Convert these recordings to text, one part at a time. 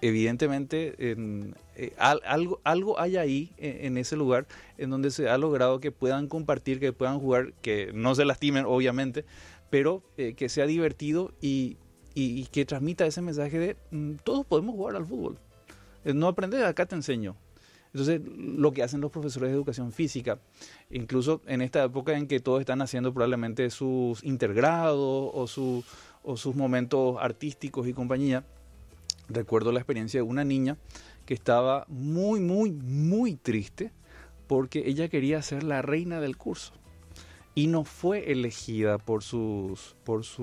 evidentemente algo hay ahí en ese lugar en donde se ha logrado que puedan compartir, que puedan jugar, que no se lastimen obviamente, pero que sea divertido y que transmita ese mensaje de todos podemos jugar al fútbol. No aprendes, acá te enseño. Entonces, lo que hacen los profesores de educación física, incluso en esta época en que todos están haciendo probablemente sus intergrados o sus momentos artísticos y compañía, recuerdo la experiencia de una niña que estaba muy, muy, muy triste porque ella quería ser la reina del curso y no fue elegida por sus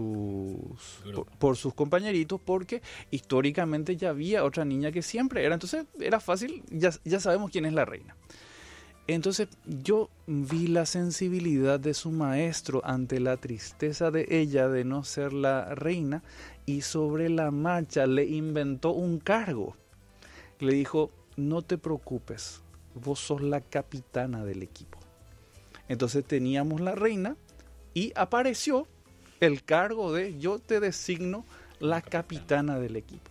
compañeritos porque históricamente ya había otra niña que siempre era. Entonces era fácil, ya sabemos quién es la reina. Entonces yo vi la sensibilidad de su maestro ante la tristeza de ella de no ser la reina y sobre la marcha le inventó un cargo. Le dijo, no te preocupes, vos sos la capitana del equipo. Entonces teníamos la reina y apareció el cargo de yo te designo la capitana del equipo.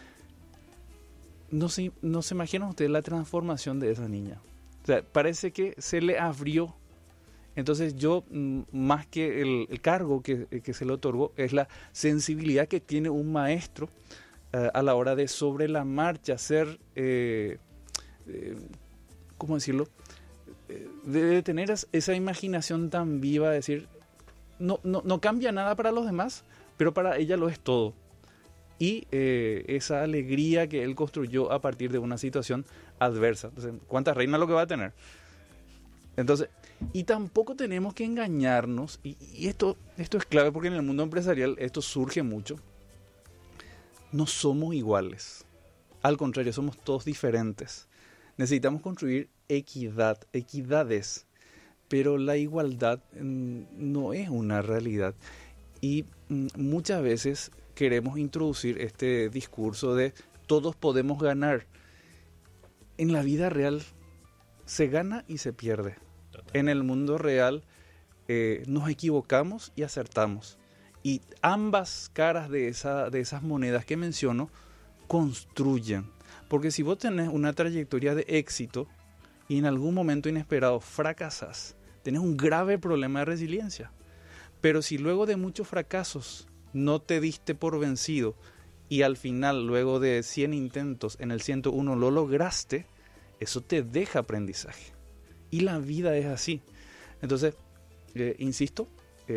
No se imaginan ustedes la transformación de esa niña. O sea, parece que se le abrió. Entonces yo, más que el cargo que se le otorgó, es la sensibilidad que tiene un maestro a la hora de sobre la marcha ser, ¿cómo decirlo? De tener esa imaginación tan viva, de decir, no cambia nada para los demás, pero para ella lo es todo. Y esa alegría que él construyó a partir de una situación adversa. Entonces, ¿cuántas reinas lo que va a tener? Entonces, y tampoco tenemos que engañarnos, y esto es clave porque en el mundo empresarial esto surge mucho. No somos iguales. Al contrario, somos todos diferentes. Necesitamos construir equidades, pero la igualdad no es una realidad. Y muchas veces queremos introducir este discurso de todos podemos ganar. En la vida real se gana y se pierde. Total. En el mundo real nos equivocamos y acertamos. Y ambas caras de esas monedas que menciono construyen. Porque si vos tenés una trayectoria de éxito y en algún momento inesperado fracasas, tenés un grave problema de resiliencia. Pero si luego de muchos fracasos no te diste por vencido y al final, luego de 100 intentos, en el 101 lo lograste, eso te deja aprendizaje. Y la vida es así. Entonces, insisto,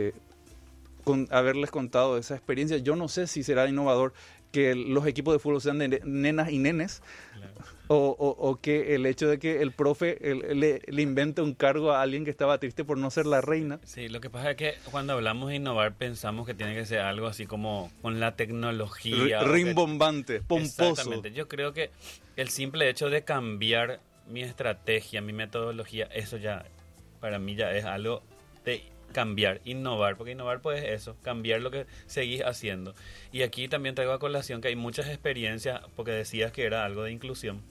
con haberles contado esa experiencia, yo no sé si será innovador que los equipos de fútbol sean de nenas y nenes, claro. o que el hecho de que el profe le invente un cargo a alguien que estaba triste por no ser la reina. Sí, lo que pasa es que cuando hablamos de innovar pensamos que tiene que ser algo así como con la tecnología. Rimbombante, pomposo. Exactamente, yo creo que el simple hecho de cambiar mi estrategia, mi metodología, eso ya para mí ya es algo de cambiar, innovar, porque innovar pues es eso, cambiar lo que seguís haciendo. Y aquí también traigo a colación que hay muchas experiencias, porque decías que era algo de inclusión,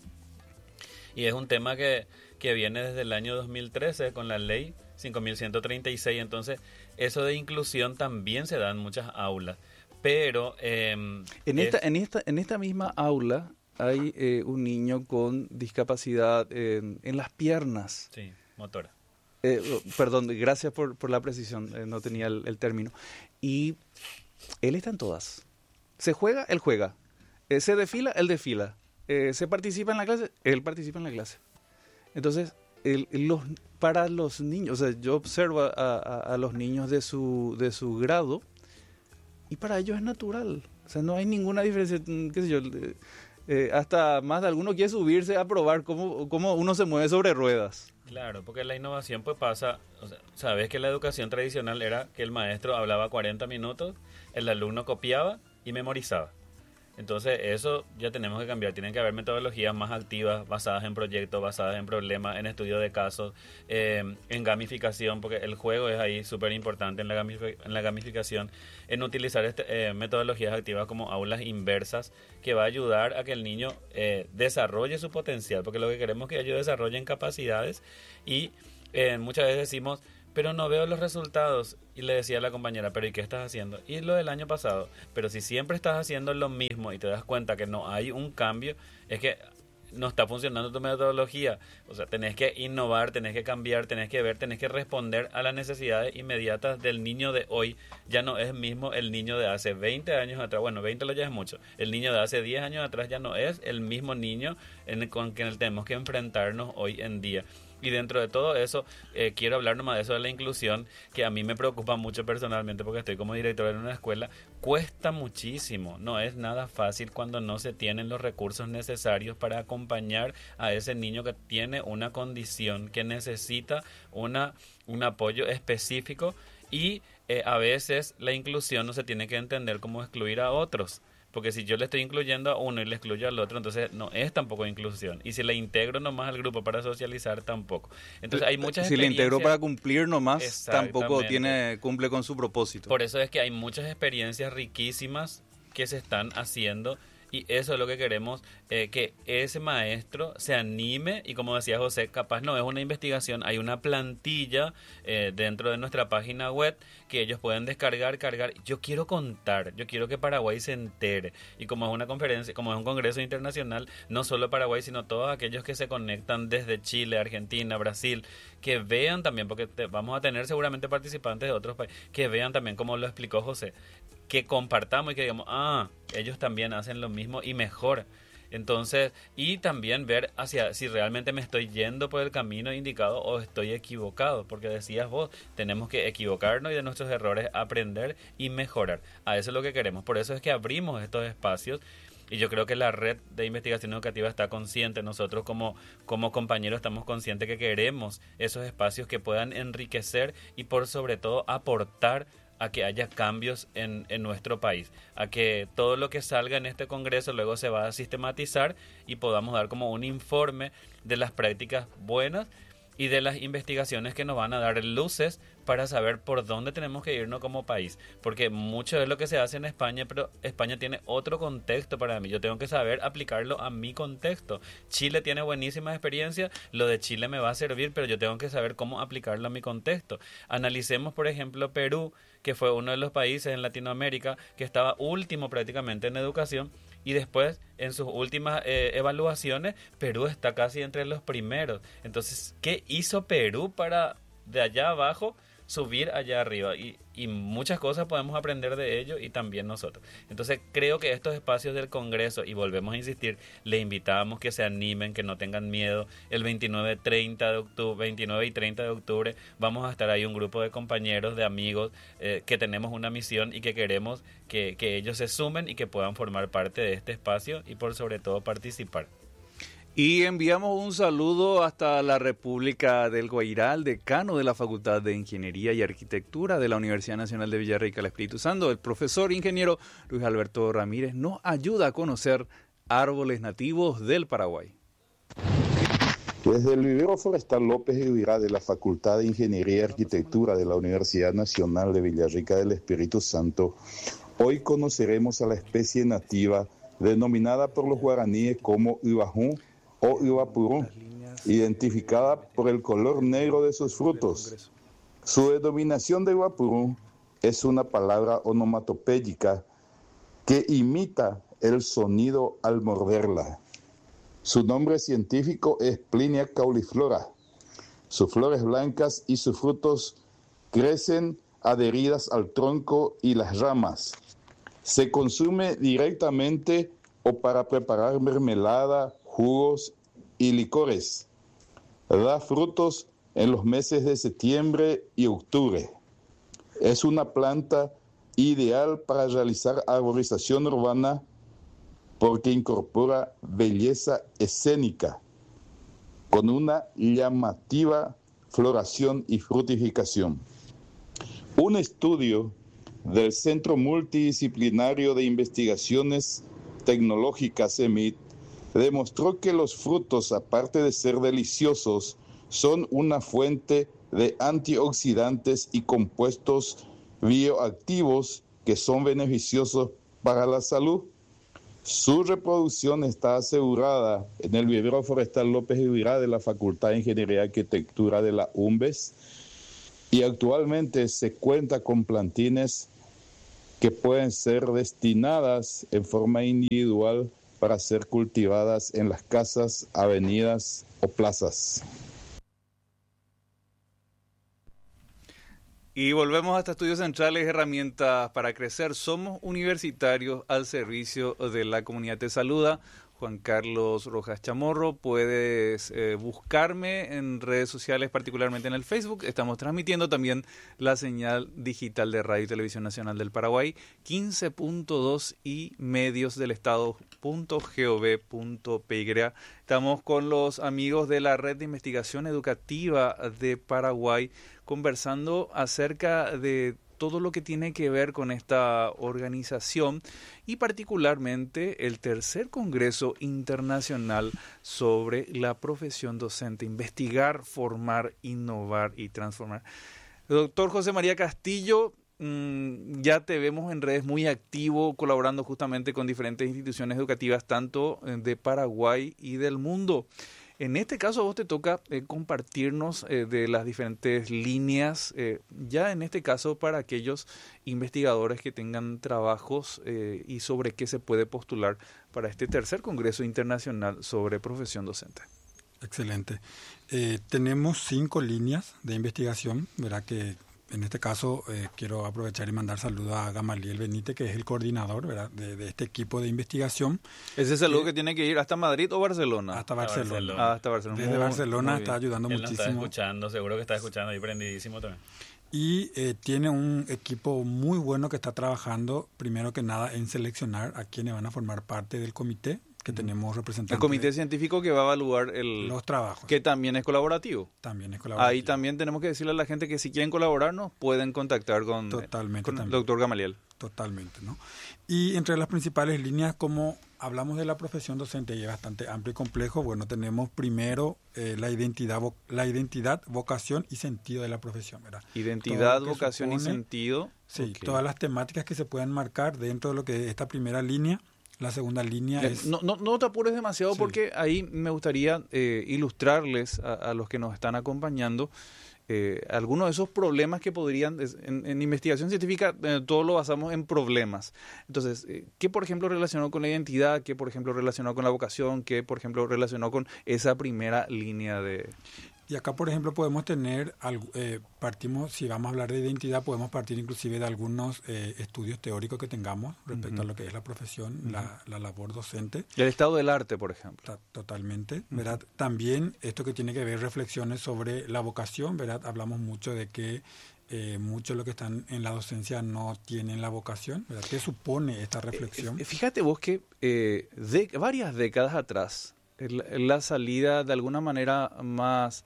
y es un tema que viene desde el año 2013 con la ley 5136, entonces eso de inclusión también se da en muchas aulas, pero en esta misma aula hay un niño con discapacidad en las piernas. Sí, motora. Perdón, gracias por la precisión, no tenía el término. Y él está en todas. Se juega, él juega. Se desfila, él desfila. Se participa en la clase, él participa en la clase. Entonces, para los niños, o sea, yo observo a los niños de su grado y para ellos es natural. O sea, no hay ninguna diferencia, qué sé yo. Hasta más de alguno quiere subirse a probar cómo uno se mueve sobre ruedas. Claro, porque la innovación pues pasa, o sea, sabes que la educación tradicional era que el maestro hablaba 40 minutos, el alumno copiaba y memorizaba. Entonces eso ya tenemos que cambiar, tienen que haber metodologías más activas, basadas en proyectos, basadas en problemas, en estudio de casos, en gamificación, porque el juego es ahí súper importante en la gamificación, en utilizar metodologías activas como aulas inversas, que va a ayudar a que el niño desarrolle su potencial, porque lo que queremos es que ellos desarrollen capacidades y muchas veces decimos, pero no veo los resultados, Y le decía a la compañera, pero ¿y qué estás haciendo? Y lo del año pasado. Pero si siempre estás haciendo lo mismo y te das cuenta que no hay un cambio, es que no está funcionando tu metodología. O sea, tenés que innovar, tenés que cambiar, tenés que ver, tenés que responder a las necesidades inmediatas del niño de hoy. Ya no es mismo el niño de hace 20 años atrás. Bueno, 20 lo ya es mucho. El niño de hace 10 años atrás ya no es el mismo niño con quien tenemos que enfrentarnos hoy en día. Y dentro de todo eso, quiero hablar nomás de eso de la inclusión, que a mí me preocupa mucho personalmente porque estoy como director en una escuela. Cuesta muchísimo, no es nada fácil cuando no se tienen los recursos necesarios para acompañar a ese niño que tiene una condición, que necesita un apoyo específico y a veces la inclusión no se tiene que entender como excluir a otros. Porque si yo le estoy incluyendo a uno y le excluyo al otro, entonces no es tampoco inclusión. Y si le integro nomás al grupo para socializar, tampoco. Entonces hay muchas Si le integro para cumplir nomás, tampoco cumple con su propósito. Por eso es que hay muchas experiencias riquísimas que se están haciendo. Y eso es lo que queremos, que ese maestro se anime y como decía José, capaz no es una investigación, hay una plantilla dentro de nuestra página web que ellos pueden descargar, cargar. Yo quiero contar, yo quiero que Paraguay se entere y como es una conferencia, como es un congreso internacional, no solo Paraguay, sino todos aquellos que se conectan desde Chile, Argentina, Brasil, que vean también, porque vamos a tener seguramente participantes de otros países, que vean también como lo explicó José, que compartamos y que digamos, ellos también hacen lo mismo y mejor. Entonces, y también ver hacia si realmente me estoy yendo por el camino indicado o estoy equivocado, porque decías vos, tenemos que equivocarnos y de nuestros errores aprender y mejorar. A eso es lo que queremos. Por eso es que abrimos estos espacios. Y yo creo que la red de investigación educativa está consciente, nosotros como compañeros estamos conscientes que queremos esos espacios que puedan enriquecer y por sobre todo aportar a que haya cambios en nuestro país, a que todo lo que salga en este congreso luego se va a sistematizar y podamos dar como un informe de las prácticas buenas y de las investigaciones que nos van a dar luces para saber por dónde tenemos que irnos como país. Porque mucho de lo que se hace en España, pero España tiene otro contexto para mí. Yo tengo que saber aplicarlo a mi contexto. Chile tiene buenísimas experiencias, lo de Chile me va a servir, pero yo tengo que saber cómo aplicarlo a mi contexto. Analicemos, por ejemplo, Perú, que fue uno de los países en Latinoamérica que estaba último prácticamente en educación. Y después, en sus últimas evaluaciones, Perú está casi entre los primeros. Entonces, ¿qué hizo Perú para de allá abajo subir allá arriba? Y muchas cosas podemos aprender de ello y también nosotros. Entonces, creo que estos espacios del Congreso, y volvemos a insistir, le invitamos que se animen, que no tengan miedo. El 29 y 30 de octubre vamos a estar ahí un grupo de compañeros, de amigos, que tenemos una misión y que queremos que ellos se sumen y que puedan formar parte de este espacio y por sobre todo participar. Y enviamos un saludo hasta la República del Guairá, al decano de la Facultad de Ingeniería y Arquitectura de la Universidad Nacional de Villarrica, el Espíritu Santo. El profesor ingeniero Luis Alberto Ramírez nos ayuda a conocer árboles nativos del Paraguay. Desde el vivero forestal López Eguirá de la Facultad de Ingeniería y Arquitectura de la Universidad Nacional de Villarrica del Espíritu Santo, hoy conoceremos a la especie nativa denominada por los guaraníes como Ibajú o Ibapurú, identificada por el color negro de sus frutos. Su denominación de Ibapurú es una palabra onomatopéyica que imita el sonido al morderla. Su nombre científico es Plinia cauliflora. Sus flores blancas y sus frutos crecen adheridas al tronco y las ramas. Se consume directamente o para preparar mermelada, jugos y licores. Da frutos en los meses de septiembre y octubre. Es una planta ideal para realizar arborización urbana porque incorpora belleza escénica con una llamativa floración y frutificación. Un estudio del Centro Multidisciplinario de Investigaciones Tecnológicas, CEMIT, demostró que los frutos, aparte de ser deliciosos, son una fuente de antioxidantes y compuestos bioactivos que son beneficiosos para la salud. Su reproducción está asegurada en el vivero forestal López Eguirá de la Facultad de Ingeniería y Arquitectura de la UNBES y actualmente se cuenta con plantines que pueden ser destinadas en forma individual para ser cultivadas en las casas, avenidas o plazas. Y volvemos hasta Estudios Centrales, herramientas para crecer. Somos universitarios al servicio de la comunidad. Te saluda Juan Carlos Rojas Chamorro. Puedes buscarme en redes sociales, particularmente en el Facebook. Estamos transmitiendo también la señal digital de Radio y Televisión Nacional del Paraguay, 15.2 y medios del estado.gov.py. Estamos con los amigos de la Red de Investigación Educativa de Paraguay, conversando acerca de todo lo que tiene que ver con esta organización y particularmente el tercer Congreso Internacional sobre la profesión docente, investigar, formar, innovar y transformar. Doctor José María Castillo, ya te vemos en redes muy activo, colaborando justamente con diferentes instituciones educativas, tanto de Paraguay y del mundo. En este caso a vos te toca compartirnos de las diferentes líneas, ya en este caso para aquellos investigadores que tengan trabajos y sobre qué se puede postular para este tercer Congreso Internacional sobre Profesión Docente. Excelente. Tenemos 5 líneas de investigación, ¿verdad? Que en este caso quiero aprovechar y mandar saludos a Gamaliel Benítez, que es el coordinador, ¿verdad? de este equipo de investigación. ¿Ese saludo que tiene que ir hasta Madrid o Barcelona? Hasta Barcelona. Hasta Barcelona. Desde Barcelona está ayudando Él muchísimo. Está escuchando, seguro que está escuchando y prendidísimo también. Y tiene un equipo muy bueno que está trabajando, primero que nada, en seleccionar a quienes van a formar parte del comité, que tenemos representantes. El comité científico que va a evaluar los trabajos. Que también es colaborativo. También es colaborativo. Ahí también tenemos que decirle a la gente que si quieren colaborarnos, pueden contactar con el doctor Gamaliel. Totalmente, ¿no? Y entre las principales líneas, como hablamos de la profesión docente y es bastante amplio y complejo, bueno, tenemos primero la identidad, vocación y sentido de la profesión, ¿verdad? Identidad, vocación y sentido. Sí, okay. Todas las temáticas que se pueden marcar dentro de lo que es esta primera línea. La segunda línea es... No te apures demasiado, sí, porque ahí me gustaría ilustrarles a los que nos están acompañando algunos de esos problemas que podrían... En investigación científica todo lo basamos en problemas. Entonces, ¿qué por ejemplo relacionado con la identidad? ¿Qué por ejemplo relacionado con la vocación? ¿Qué por ejemplo relacionado con esa primera línea de...? Y acá, por ejemplo, podemos tener, partimos, si vamos a hablar de identidad, podemos partir inclusive de algunos estudios teóricos que tengamos respecto a lo que es la profesión, la labor docente. El estado del arte, por ejemplo. Totalmente, ¿verdad? También esto que tiene que ver reflexiones sobre la vocación, ¿verdad? Hablamos mucho de que muchos de los que están en la docencia no tienen la vocación, ¿verdad? ¿Qué supone esta reflexión? Fíjate vos que varias décadas atrás, la salida de alguna manera más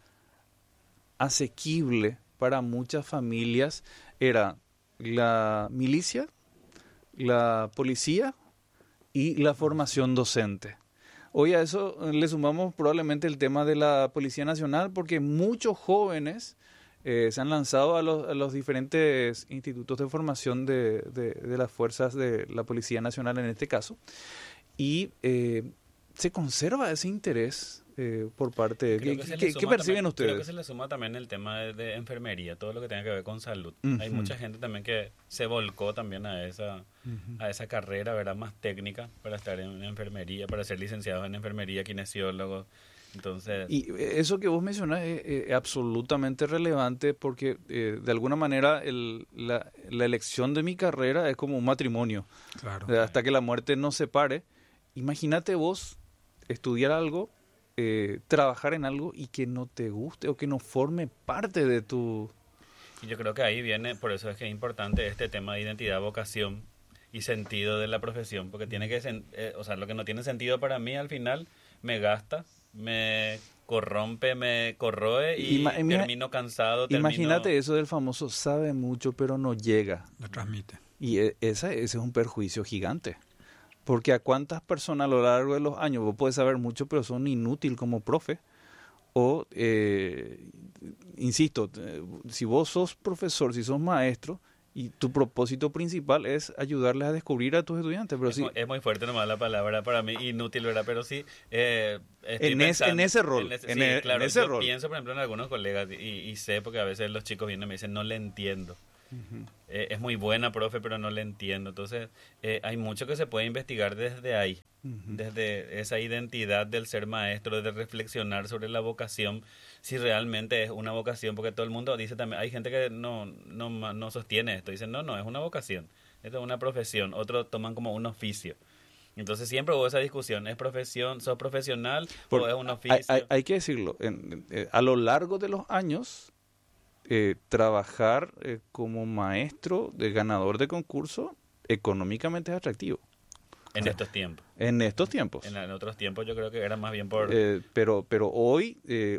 asequible para muchas familias era la milicia, la policía y la formación docente. Hoy a eso le sumamos probablemente el tema de la Policía Nacional, porque muchos jóvenes se han lanzado a los diferentes institutos de formación de las fuerzas de la Policía Nacional en este caso, y se conserva ese interés por parte de... ¿Qué perciben ustedes? Creo que se le suma también el tema de enfermería, todo lo que tenga que ver con salud. Hay mucha gente también que se volcó también a esa carrera, ¿verdad? Más técnica para estar en enfermería, para ser licenciados en enfermería, kinesiólogos. Entonces... Y eso que vos mencionás es absolutamente relevante porque de alguna manera la elección de mi carrera es como un matrimonio. Claro. Hasta que la muerte nos separe. Imagínate vos estudiar algo, trabajar en algo y que no te guste o que no forme parte de tu... Y yo creo que ahí viene, por eso es que es importante este tema de identidad, vocación y sentido de la profesión, porque tiene que lo que no tiene sentido para mí al final me gasta, me corrompe, me corroe y termino cansado. Imagínate eso del famoso sabe mucho pero no llega. Lo transmite. Y ese es un perjuicio gigante. Porque a cuántas personas a lo largo de los años vos podés saber mucho, pero son inútil como profe. O, insisto, si vos sos profesor, si sos maestro, Y tu propósito principal es ayudarles a descubrir a tus estudiantes. Pero sí, Es muy fuerte nomás la palabra para mí, inútil, ¿verdad? Pero sí, estoy en ese rol. sí, En claro, ese yo rol. pienso, por ejemplo, en algunos colegas y sé porque a veces los chicos vienen y me dicen, no le entiendo. Es muy buena, profe, pero no le entiendo. Entonces, hay mucho que se puede investigar desde ahí, desde esa identidad del ser maestro, de reflexionar sobre la vocación, si realmente es una vocación, porque todo el mundo dice también, hay gente que no sostiene esto, dicen, no, es una vocación, esto es una profesión, otros toman como un oficio. Entonces siempre hubo esa discusión, ¿es profesión, sos profesional o es un oficio? Hay que decirlo, a lo largo de los años, trabajar como maestro de ganador de concurso económicamente es atractivo. En estos tiempos. En estos tiempos. En otros tiempos yo creo que era más bien por... Pero hoy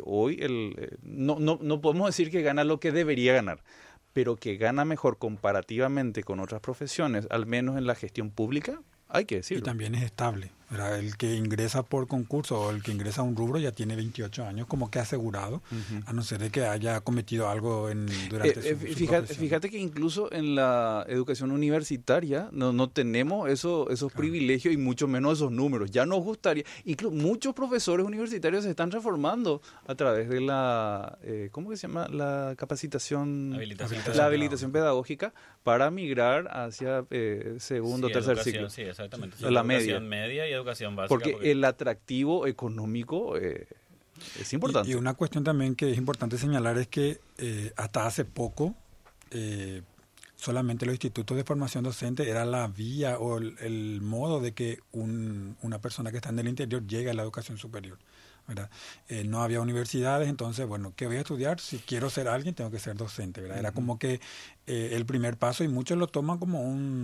no podemos decir que gana lo que debería ganar, pero que gana mejor comparativamente con otras profesiones, al menos en la gestión pública, hay que decirlo. Y también es estable, ¿verdad? El que ingresa por concurso o el que ingresa a un rubro ya tiene 28 años como que asegurado, a no ser de que haya cometido algo durante su profesión. Fíjate que incluso en la educación universitaria no tenemos esos privilegios y mucho menos esos números. Ya nos gustaría, incluso muchos profesores universitarios se están reformando a través de la, ¿cómo que se llama? La capacitación, la habilitación pedagógica para migrar hacia segundo, tercer ciclo. Sí, exactamente. La educación media y educación básica. Porque el atractivo económico es importante. Y una cuestión también que es importante señalar es que hasta hace poco solamente los institutos de formación docente era la vía o el modo de que una persona que está en el interior llegue a la educación superior, ¿verdad? No había universidades, entonces, bueno, ¿qué voy a estudiar? Si quiero ser alguien, tengo que ser docente, ¿verdad? Era como que el primer paso, y muchos lo toman como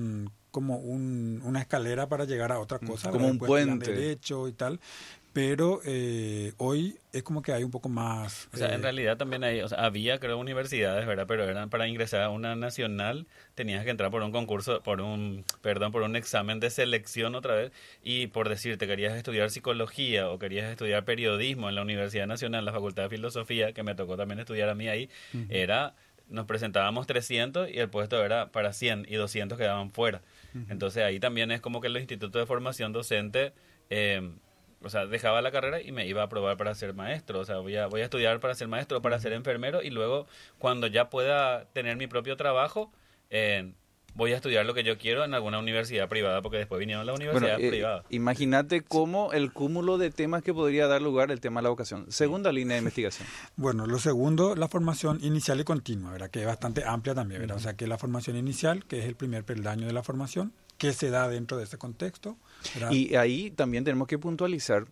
una escalera para llegar a otra cosa, como un puente. Derecho y tal, pero hoy es como que hay un poco más... O sea, en realidad también había, creo, universidades, ¿verdad? Pero eran para ingresar a una nacional, tenías que entrar por un concurso, por un examen de selección otra vez, y por decirte, querías estudiar psicología o querías estudiar periodismo en la Universidad Nacional, la Facultad de Filosofía, que me tocó también estudiar a mí ahí, nos presentábamos 300 y el puesto era para 100 y 200 quedaban fuera. Entonces ahí también es como que los institutos de formación docente... dejaba la carrera y me iba a probar para ser maestro. O sea, voy a estudiar para ser maestro o para ser enfermero, y luego, cuando ya pueda tener mi propio trabajo, voy a estudiar lo que yo quiero en alguna universidad privada, porque después vinieron las universidades privadas. Imagínate cómo el cúmulo de temas que podría dar lugar el tema de la vocación. Segunda línea de investigación. Bueno, lo segundo, la formación inicial y continua, ¿verdad? Que es bastante amplia también, ¿verdad? O sea, que la formación inicial, que es el primer peldaño de la formación, que se da dentro de ese contexto, ¿verdad? Y ahí también tenemos que puntualizar,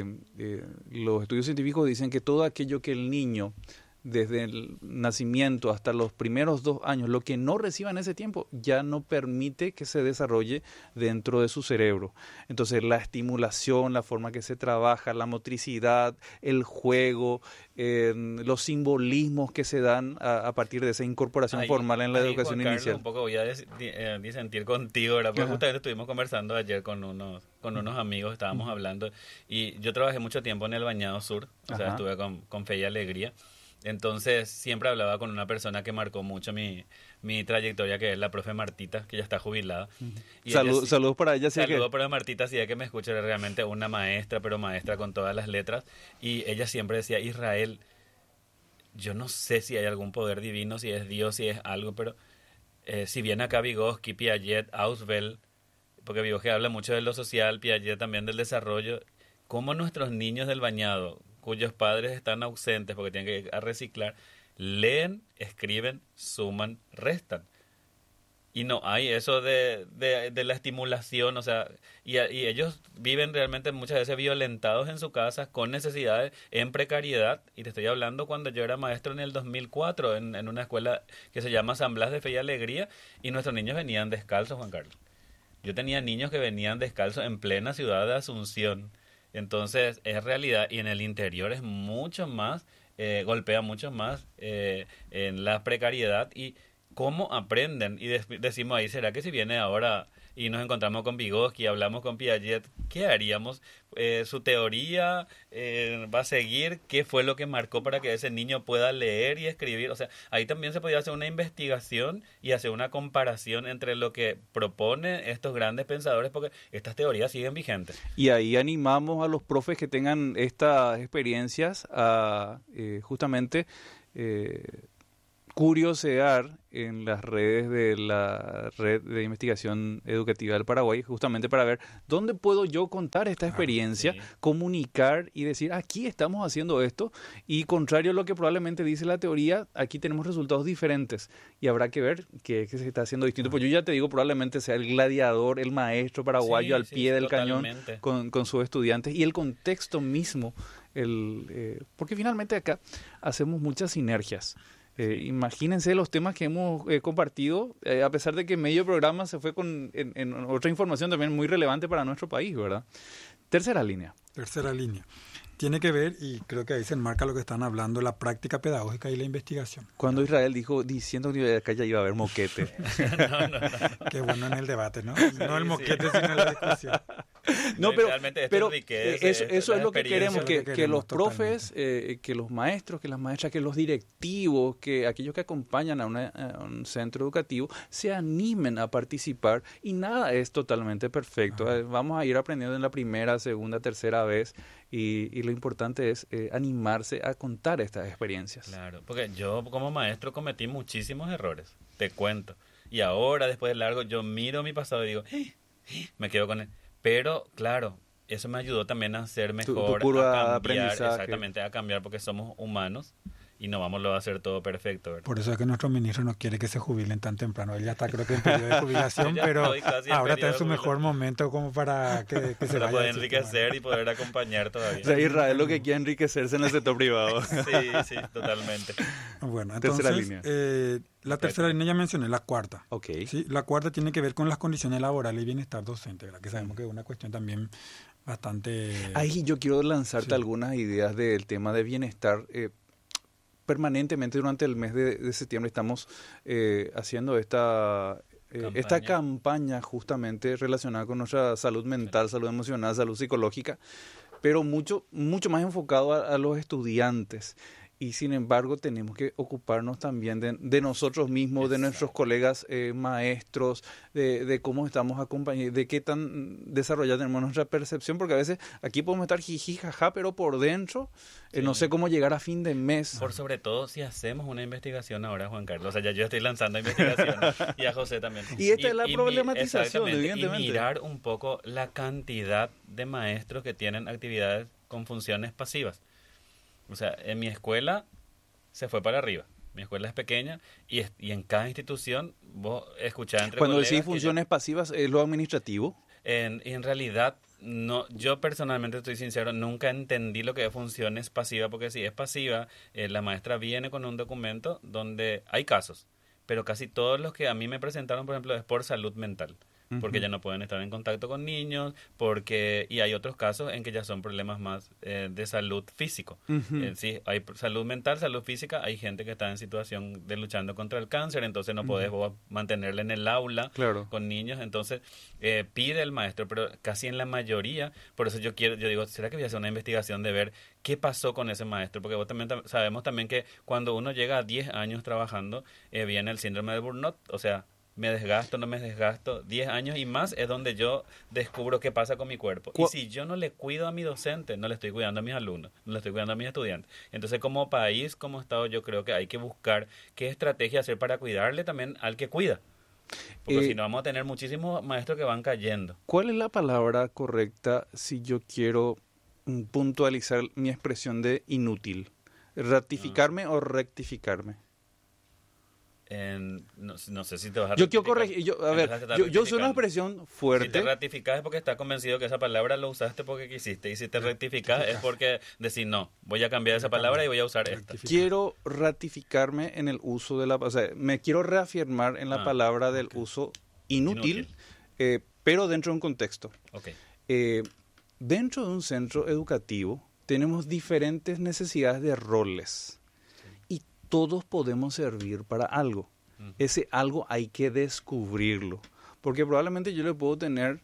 los estudios científicos dicen que todo aquello que el niño, desde el nacimiento hasta los primeros 2 años, lo que no reciba en ese tiempo ya no permite que se desarrolle dentro de su cerebro. Entonces la estimulación, la forma que se trabaja, la motricidad, el juego, los simbolismos que se dan a partir de esa incorporación formal en la educación Juan Carlos, inicial. Un poco voy a disentir contigo, ¿verdad? Porque justamente estuvimos conversando ayer con unos amigos, estábamos hablando, y yo trabajé mucho tiempo en el Bañado Sur, o sea, estuve con Fe y Alegría. Entonces siempre hablaba con una persona que marcó mucho mi trayectoria, que es la profe Martita, que ya está jubilada. Y saludos para ella. Saludos para Martita, si es que me escucha, era realmente una maestra, pero maestra con todas las letras. Y ella siempre decía, Israel, yo no sé si hay algún poder divino, si es Dios, si es algo, pero si bien acá Vygotsky, Piaget, Ausubel, porque Vygotsky habla mucho de lo social, Piaget también del desarrollo, cómo nuestros niños del Bañado, cuyos padres están ausentes porque tienen que reciclar, leen, escriben, suman, restan. Y no hay eso de la estimulación, o sea, y ellos viven realmente muchas veces violentados en su casa, con necesidades, en precariedad. Y te estoy hablando cuando yo era maestro en el 2004, en una escuela que se llama San Blas de Fe y Alegría, y nuestros niños venían descalzos, Juan Carlos. Yo tenía niños que venían descalzos en plena ciudad de Asunción. Entonces es realidad, y en el interior es mucho más, golpea mucho más en la precariedad. Y cómo aprenden, y decimos ahí, ¿será que si viene ahora y nos encontramos con Vygotsky, hablamos con Piaget, ¿qué haríamos? Su teoría va a seguir, ¿qué fue lo que marcó para que ese niño pueda leer y escribir? O sea, ahí también se podía hacer una investigación y hacer una comparación entre lo que proponen estos grandes pensadores, porque estas teorías siguen vigentes. Y ahí animamos a los profes que tengan estas experiencias a justamente curiosear en las redes de la Red de Investigación Educativa del Paraguay, justamente para ver dónde puedo yo contar esta experiencia, Sí. comunicar y decir, aquí estamos haciendo esto, y contrario a lo que probablemente dice la teoría, aquí tenemos resultados diferentes, y habrá que ver qué se está haciendo distinto. Pues yo ya te digo, probablemente sea el gladiador, el maestro paraguayo Sí, al sí, pie del totalmente. cañón con sus estudiantes, y el contexto mismo, porque finalmente acá hacemos muchas sinergias. Imagínense los temas que hemos compartido, a pesar de que medio programa se fue en otra información también muy relevante para nuestro país, ¿verdad? Tercera línea. Tercera línea. Tiene que ver, y creo que ahí se enmarca lo que están hablando, la práctica pedagógica y la investigación. Cuando Israel diciendo que acá ya iba a haber moquete. No. Qué bueno en el debate, ¿no? Sí, No el sí. moquete, sino la discusión. No, Realmente esto pero enriquece, eso es lo que queremos, es lo que que queremos los profes, que los maestros, que las maestras, que los directivos, que aquellos que acompañan a un centro educativo se animen a participar, y nada es totalmente perfecto. Vamos a ir aprendiendo en la primera, segunda, tercera vez, y lo importante es animarse a contar estas experiencias. Claro, porque yo como maestro cometí muchísimos errores, te cuento. Y ahora, después de largo, yo miro mi pasado y digo, me quedo con él. Pero, claro, eso me ayudó también a ser mejor, tu curva a de cambiar, aprendizaje. exactamente, a cambiar, porque somos humanos y no vamos a hacer todo perfecto, ¿verdad? Por eso es que nuestro ministro no quiere que se jubilen tan temprano. Él ya está, creo que en periodo de jubilación, Yo ya pero estoy casi en ahora está periodo en de su mejor jubilación. momento como para que se Para vaya. poder del sistema. enriquecer y poder acompañar todavía. O sea, Israel lo que quiere enriquecerse en el sector privado. Sí, totalmente. Bueno, Tercera entonces, línea. La tercera línea ya mencioné, la cuarta. Ok. ¿Sí? La cuarta tiene que ver con las condiciones laborales y bienestar docente, ¿verdad? Que sabemos que es una cuestión también bastante... Ahí yo quiero lanzarte Sí. algunas ideas del tema de bienestar. Permanentemente durante el mes de septiembre estamos haciendo esta campaña justamente relacionada con nuestra salud mental, salud emocional, salud psicológica, pero mucho más enfocado a los estudiantes. Y sin embargo tenemos que ocuparnos también de nosotros mismos, de nuestros colegas maestros, de cómo estamos acompañados, de qué tan desarrollada tenemos nuestra percepción, porque a veces aquí podemos estar jiji, jaja, pero por dentro no sé cómo llegar a fin de mes. Por sobre todo si hacemos una investigación ahora, Juan Carlos. O sea, ya yo estoy lanzando investigaciones y a José también. Y esta es la problematización, exactamente, evidentemente. Y mirar un poco la cantidad de maestros que tienen actividades con funciones pasivas. O sea, en mi escuela se fue para arriba. Mi escuela es pequeña y en cada institución vos escuchás entre Cuando colegas decís que funciones pasivas, ¿es lo administrativo? en realidad, no, yo personalmente estoy sincero, nunca entendí lo que es funciones pasivas, porque si es pasiva, la maestra viene con un documento donde hay casos, pero casi todos los que a mí me presentaron, por ejemplo, es por salud mental. Porque ya no pueden estar en contacto con niños, y hay otros casos en que ya son problemas más de salud físico. Sí, hay salud mental, salud física, hay gente que está en situación de luchando contra el cáncer, entonces no podés vos mantenerle en el aula con niños, entonces pide el maestro, pero casi en la mayoría, por eso yo digo, ¿será que voy a hacer una investigación de ver qué pasó con ese maestro? Porque vos también sabemos también que cuando uno llega a 10 años trabajando, viene el síndrome de burnout, o sea, me desgasto, no me desgasto, 10 años y más es donde yo descubro qué pasa con mi cuerpo. Y si yo no le cuido a mi docente, no le estoy cuidando a mis alumnos, no le estoy cuidando a mis estudiantes. Entonces, como país, como Estado, yo creo que hay que buscar qué estrategia hacer para cuidarle también al que cuida. Porque si no, vamos a tener muchísimos maestros que van cayendo. ¿Cuál es la palabra correcta si yo quiero puntualizar mi expresión de inútil? ¿Ratificarme o rectificarme? No sé si te vas a yo quiero ratificar. corregir. Yo soy una expresión fuerte. Si te ratificas es porque estás convencido que esa palabra lo usaste porque quisiste. Y si te rectificas es porque decís, no, voy a cambiar esa palabra y voy a usar esta. Quiero ratificarme en el uso de o sea, me quiero reafirmar en la palabra del uso inútil. Pero dentro de un contexto. Okay. Dentro de un centro educativo tenemos diferentes necesidades de roles. Todos podemos servir para algo. Ese algo hay que descubrirlo. porque probablemente yo le puedo tener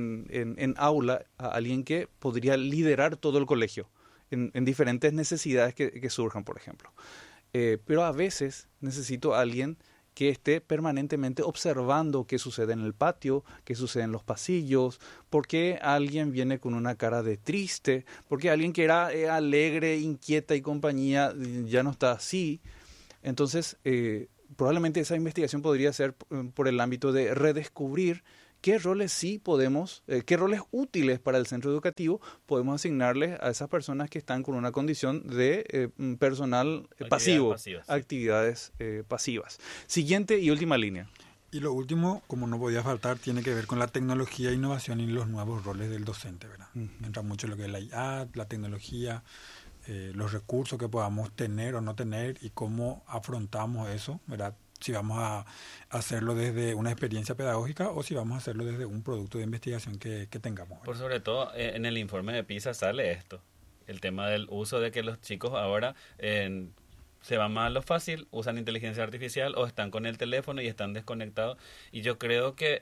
en aula a alguien que podría liderar todo el colegio en diferentes necesidades que surjan, por ejemplo. Pero a veces necesito a alguien que esté permanentemente observando qué sucede en el patio, qué sucede en los pasillos, por qué alguien viene con una cara de triste, por qué alguien que era alegre, inquieta y compañía ya no está así. Entonces, probablemente esa investigación podría ser por el ámbito de redescubrir qué roles sí podemos, qué roles útiles para el centro educativo podemos asignarles a esas personas que están con una condición de personal pasivo, actividades pasivas. Siguiente y última línea. Y lo último, como no podía faltar, tiene que ver con la tecnología, innovación y los nuevos roles del docente, ¿verdad? Entra mucho lo que es la IA, la tecnología, los recursos que podamos tener o no tener y cómo afrontamos eso, ¿verdad? Si vamos a hacerlo desde una experiencia pedagógica o si vamos a hacerlo desde un producto de investigación que tengamos, ¿verdad? Por sobre todo, en el informe de PISA sale esto, el tema del uso de que los chicos ahora se van más a lo fácil, usan inteligencia artificial o están con el teléfono y están desconectados. Y yo creo que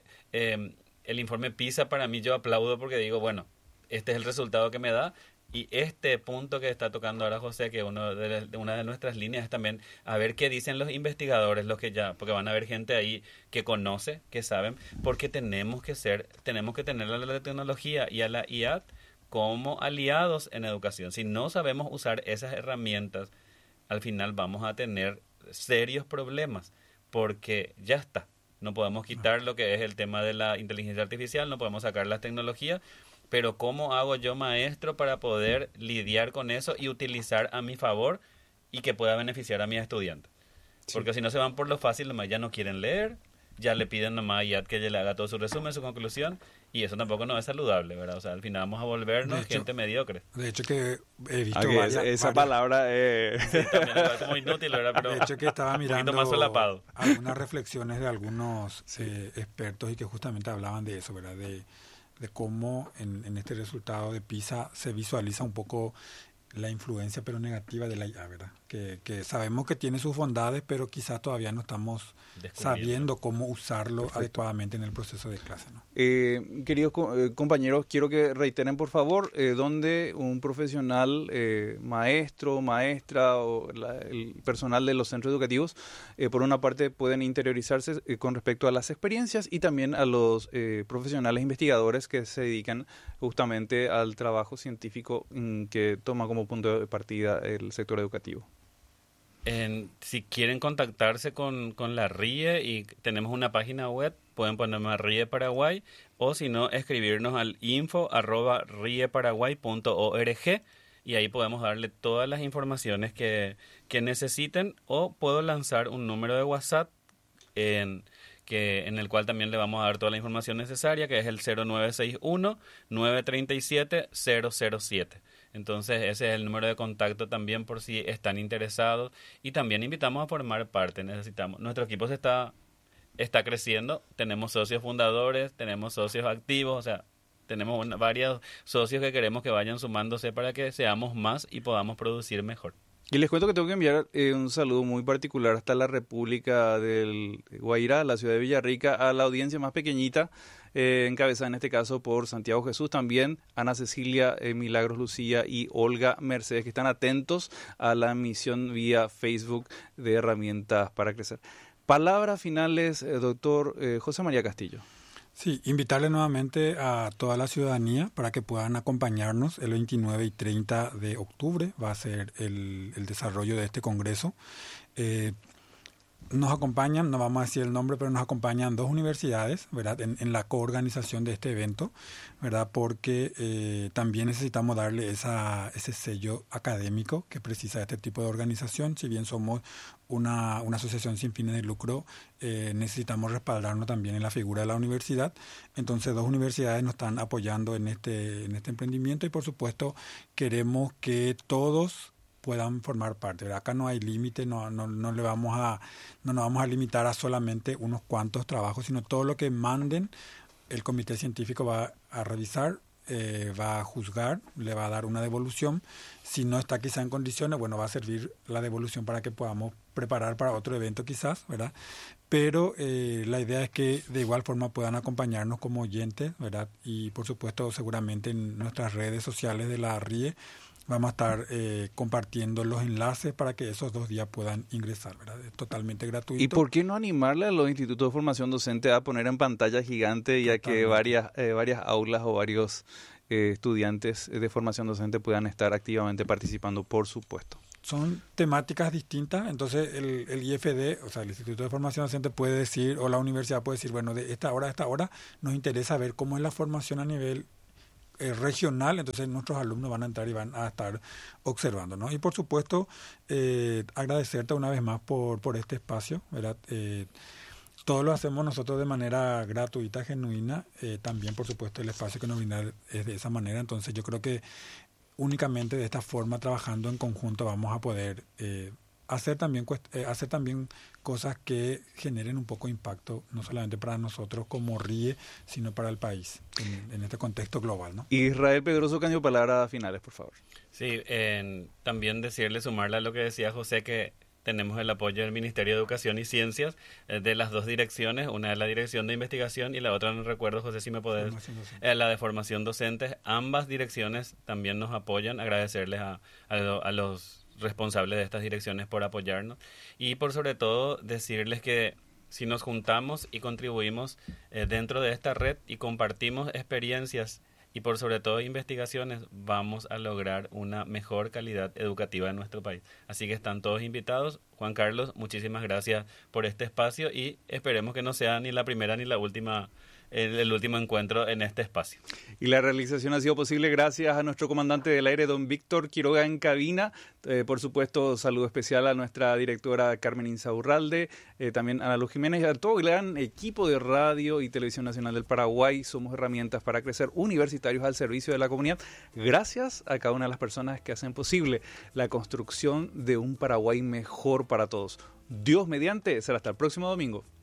el informe PISA para mí yo aplaudo porque digo, bueno, este es el resultado que me da. Y este punto que está tocando ahora José, que una de nuestras líneas es también a ver qué dicen los investigadores, porque van a haber gente ahí que conoce, que saben, porque tenemos que tener a la tecnología y a la IA como aliados en educación. Si no sabemos usar esas herramientas, al final vamos a tener serios problemas, porque ya está. No podemos quitar lo que es el tema de la inteligencia artificial, no podemos sacar las tecnologías, pero ¿cómo hago yo, maestro, para poder lidiar con eso y utilizar a mi favor y que pueda beneficiar a mis estudiantes? Sí. Porque si no se van por lo fácil, nomás ya no quieren leer, ya le piden nomás ya que le haga todo su resumen, su conclusión, y eso tampoco no es saludable, ¿verdad? O sea, al final vamos a volvernos gente mediocre. De hecho que he visto esa palabra sí, también es como inútil, ¿verdad? Pero de hecho que estaba mirando más solapado. Algunas reflexiones de algunos expertos y que justamente hablaban de eso, ¿verdad? De cómo en este resultado de PISA se visualiza un poco la influencia pero negativa de la IA, ¿verdad? Que sabemos que tiene sus bondades, pero quizás todavía no estamos sabiendo cómo usarlo adecuadamente en el proceso de clase, ¿no? Queridos compañeros, quiero que reiteren por favor dónde un profesional, maestro, maestra o el personal de los centros educativos, por una parte pueden interiorizarse con respecto a las experiencias y también a los profesionales investigadores que se dedican justamente al trabajo científico que toma como punto de partida el sector educativo. Si quieren contactarse con la RIE y tenemos una página web, pueden ponerme a RIE Paraguay o si no, escribirnos al info@rieparaguay.org y ahí podemos darle todas las informaciones que necesiten o puedo lanzar un número de WhatsApp en el cual también le vamos a dar toda la información necesaria, que es el 0961-937-007. Entonces ese es el número de contacto también por si están interesados y también invitamos a formar parte. Nuestro equipo está creciendo, tenemos socios fundadores, tenemos socios activos, o sea, tenemos varios socios que queremos que vayan sumándose para que seamos más y podamos producir mejor. Y les cuento que tengo que enviar un saludo muy particular hasta la República del Guairá, la ciudad de Villarrica, a la audiencia más pequeñita, encabezada en este caso por Santiago Jesús, también Ana Cecilia, Milagros Lucía y Olga Mercedes, que están atentos a la emisión vía Facebook de Herramientas para Crecer. Palabras finales, doctor José María Castillo. Sí, invitarle nuevamente a toda la ciudadanía para que puedan acompañarnos el 29 y 30 de octubre. Va a ser el desarrollo de este congreso. Nos acompañan, no vamos a decir el nombre, pero nos acompañan 2 universidades, ¿verdad? En la coorganización de este evento, ¿verdad? Porque también necesitamos darle ese sello académico que precisa este tipo de organización. Si bien somos una asociación sin fines de lucro, necesitamos respaldarnos también en la figura de la universidad. Entonces 2 universidades nos están apoyando en este emprendimiento y por supuesto queremos que todos puedan formar parte, ¿verdad? Acá no hay límite, no nos vamos a limitar a solamente unos cuantos trabajos, sino todo lo que manden, el comité científico va a revisar va a juzgar, le va a dar una devolución. Si no está quizá en condiciones, bueno, va a servir la devolución para que podamos preparar para otro evento quizás, ¿verdad? Pero la idea es que de igual forma puedan acompañarnos como oyentes, ¿verdad? Y por supuesto seguramente en nuestras redes sociales de la RIE vamos a estar compartiendo los enlaces para que esos 2 días puedan ingresar, ¿verdad? Es totalmente gratuito. ¿Y por qué no animarle a los institutos de formación docente a poner en pantalla gigante y a que varias aulas o varios estudiantes de formación docente puedan estar activamente participando, por supuesto? Son temáticas distintas, entonces el IFD, o sea, el Instituto de Formación Docente puede decir, o la universidad puede decir, bueno, de esta hora a esta hora nos interesa ver cómo es la formación a nivel regional, entonces nuestros alumnos van a entrar y van a estar observando, ¿no? Y por supuesto, agradecerte una vez más por este espacio, ¿verdad? Todo lo hacemos nosotros de manera gratuita, genuina, también por supuesto el espacio que nos brinda es de esa manera, entonces yo creo que únicamente de esta forma, trabajando en conjunto, vamos a poder hacer también cosas que generen un poco de impacto, no solamente para nosotros como RIE, sino para el país, en este contexto global, ¿no? Israel Pedroso Caño, palabras finales, por favor. Sí, también sumarle a lo que decía José, que tenemos el apoyo del Ministerio de Educación y Ciencias, de las 2 direcciones, una es la Dirección de Investigación y la otra, no recuerdo, José, si me podés, la de Formación Docente. Ambas direcciones también nos apoyan, agradecerles a los responsables de estas direcciones por apoyarnos y por sobre todo decirles que si nos juntamos y contribuimos dentro de esta red y compartimos experiencias y por sobre todo investigaciones, vamos a lograr una mejor calidad educativa en nuestro país. Así que están todos invitados. Juan Carlos, muchísimas gracias por este espacio y esperemos que no sea ni la primera ni la última, el último encuentro en este espacio. Y la realización ha sido posible gracias a nuestro comandante del aire, don Víctor Quiroga, en cabina. Por supuesto, saludo especial a nuestra directora Carmen Insaurralde, también a Ana Luz Jiménez y a todo el gran equipo de Radio y Televisión Nacional del Paraguay. Somos herramientas para crecer, universitarios al servicio de la comunidad. Gracias a cada una de las personas que hacen posible la construcción de un Paraguay mejor para todos. Dios mediante, será hasta el próximo domingo.